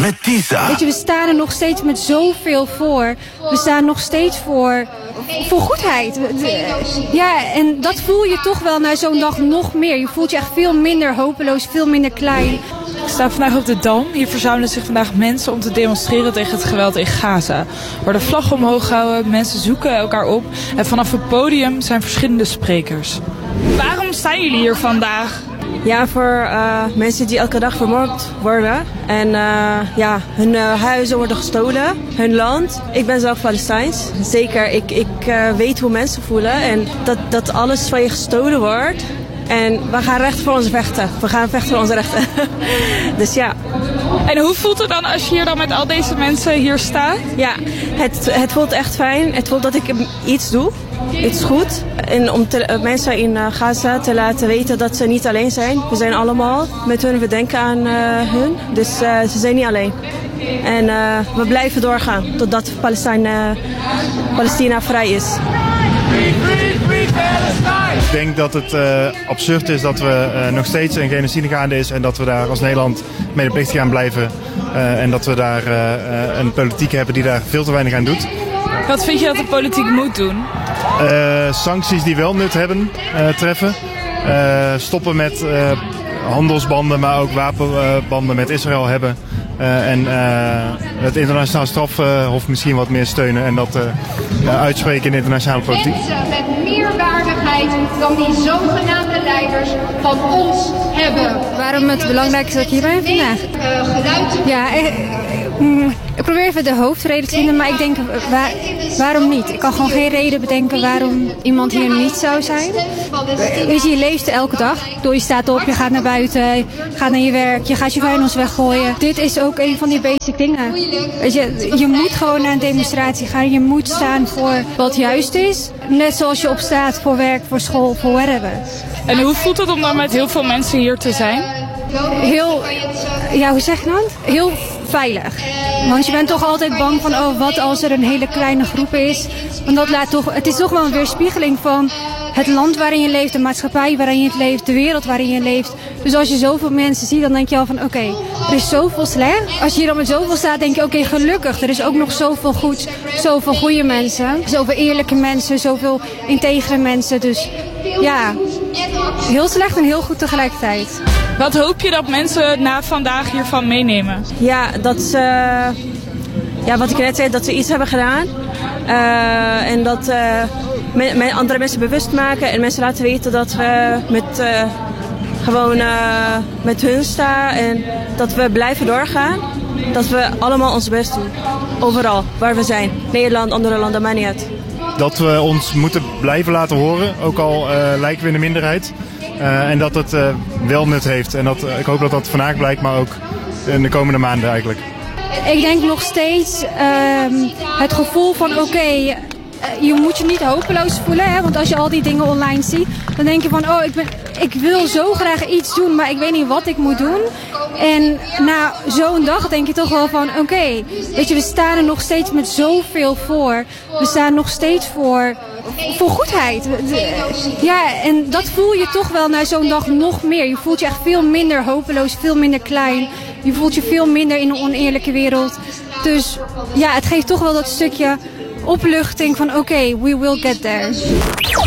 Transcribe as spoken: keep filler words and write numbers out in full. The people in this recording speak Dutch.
met Tisa. Weet je, we staan er nog steeds met zoveel voor. We staan nog steeds voor, voor goedheid. Ja, en dat voel je toch wel na zo'n dag nog meer. Je voelt je echt veel minder hopeloos, veel minder klein. Ik sta vandaag op de Dam. Hier verzamelen zich vandaag mensen om te demonstreren tegen het geweld in Gaza. Er worden vlaggen omhoog gehouden, mensen zoeken elkaar op. En vanaf het podium zijn verschillende sprekers. Waarom staan jullie hier vandaag? Ja, voor uh, mensen die elke dag vermoord worden. En uh, ja, hun uh, huizen worden gestolen, hun land. Ik ben zelf Palestijns. Zeker, ik, ik uh, weet hoe mensen voelen. En dat, dat alles van je gestolen wordt. En we gaan recht voor ons vechten. We gaan vechten voor onze rechten. Dus ja. En hoe voelt het dan als je hier dan met al deze mensen hier staat? Ja, het, het voelt echt fijn. Het voelt dat ik iets doe. Iets goed. En om te, mensen in Gaza te laten weten dat ze niet alleen zijn. We zijn allemaal met hun, we denken aan uh, hun. Dus uh, ze zijn niet alleen. En uh, we blijven doorgaan totdat Palestina, Palestina vrij is. Ik denk dat het uh, absurd is dat we uh, nog steeds een genocide gaande is en dat we daar als Nederland medeplichtig aan blijven. Uh, en dat we daar uh, uh, een politiek hebben die daar veel te weinig aan doet. Wat vind je dat de politiek moet doen? Uh, sancties die wel nut hebben, uh, treffen. Uh, stoppen met uh, handelsbanden, maar ook wapenbanden met Israël hebben. Uh, en uh, het internationaal strafhof misschien wat meer steunen en dat uh, uh, uitspreken in de internationale politiek. Mensen met meer waardigheid dan die zogenaamde leiders van ons hebben. Waarom het belangrijk is dat ik hier ben vandaag? Ja, eh, mm, ik probeer even de hoofdreden te vinden, maar ik denk, waar, waarom niet? Ik kan gewoon geen reden bedenken waarom iemand hier niet zou zijn. Weet je, je leeft elke dag. Je staat op, je gaat naar buiten, je gaat naar je werk, je gaat je vuilnis weggooien. Dit is ook een van die basic dingen. Weet je, je moet gewoon naar een demonstratie gaan. Je moet staan voor wat juist is. Net zoals je opstaat voor werk, voor school, voor whatever. En hoe voelt het om dan met heel veel mensen hier te zijn? Heel, ja, hoe zeg je dat? Heel veilig. Want je bent toch altijd bang van, oh, wat als er een hele kleine groep is. Want dat laat toch, het is toch wel een weerspiegeling van het land waarin je leeft, de maatschappij waarin je leeft, de wereld waarin je leeft. Dus als je zoveel mensen ziet, dan denk je al van, oké, okay, er is zoveel slecht. Als je hier dan met zoveel staat, denk je, oké, okay, gelukkig. Er is ook nog zoveel goed, zoveel goede mensen, zoveel eerlijke mensen, zoveel integere mensen. Dus ja, heel slecht en heel goed tegelijkertijd. Wat hoop je dat mensen na vandaag hiervan meenemen? Ja, dat ze, ja, wat ik net zei, dat ze iets hebben gedaan. Uh, en dat uh, me, me, andere mensen bewust maken en mensen laten weten dat we met, uh, gewoon uh, met hun staan en dat we blijven doorgaan. Dat we allemaal ons best doen. Overal, waar we zijn. Nederland, andere landen, maakt niet uit. Dat we ons moeten blijven laten horen, ook al uh, lijken we in de minderheid. Uh, en dat het uh, wel nut heeft. En dat, uh, ik hoop dat dat vandaag blijkt, maar ook in de komende maanden eigenlijk. Ik denk nog steeds um, het gevoel van oké, okay, uh, je moet je niet hopeloos voelen. Hè? Want als je al die dingen online ziet, dan denk je van oh, ik, ben, ik wil zo graag iets doen, maar ik weet niet wat ik moet doen. En na zo'n dag denk je toch wel van oké, okay, weet je, we staan er nog steeds met zoveel voor. We staan nog steeds voor, voor goedheid. Ja, en dat voel je toch wel na zo'n dag nog meer. Je voelt je echt veel minder hopeloos, veel minder klein. Je voelt je veel minder in een oneerlijke wereld. Dus ja, het geeft toch wel dat stukje opluchting van oké, okay, we will get there.